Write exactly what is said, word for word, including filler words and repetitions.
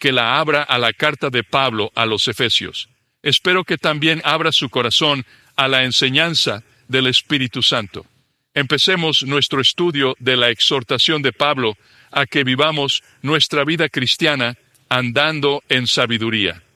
que la abra a la carta de Pablo a los Efesios. Espero que también abra su corazón a la enseñanza del Espíritu Santo. Empecemos nuestro estudio de la exhortación de Pablo a que vivamos nuestra vida cristiana andando en sabiduría.